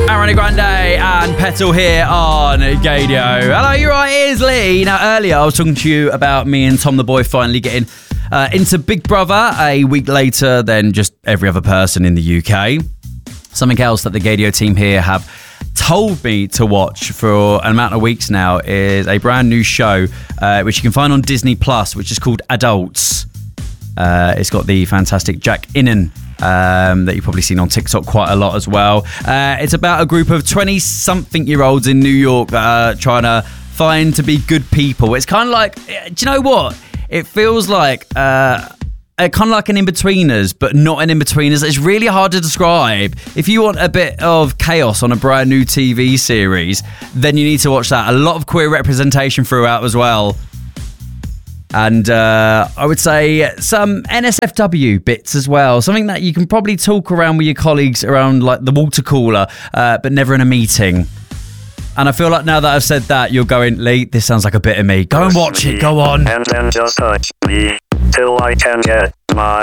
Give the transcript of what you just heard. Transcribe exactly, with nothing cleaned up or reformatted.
Ariana Grande and Petal here on Gadio. Hello, you're right, it is Lee. Now, earlier I was talking to you about me and Tom the Boy finally getting uh, into Big Brother a week later than just every other person in the U K. Something else that the Gadio team here have told me to watch for an amount of weeks now is a brand new show uh, which you can find on Disney Plus, which is called Adults. Uh, it's got the fantastic Jack Innan um, that you've probably seen on TikTok quite a lot as well. Uh, it's about a group of twenty-something-year-olds in New York that are trying to find to be good people. It's kind of like, do you know what? It feels like uh, kind of like an in-betweeners, but not an in-betweeners. It's really hard to describe. If you want a bit of chaos on a brand new T V series, then you need to watch that. A lot of queer representation throughout as well. And uh, I would say some N S F W bits as well. Something that you can probably talk around with your colleagues around like the water cooler, uh, but never in a meeting. And I feel like now that I've said that, you're going, Lee, this sounds like a bit of me. Go and watch it, go on. And then just touch me till I can get my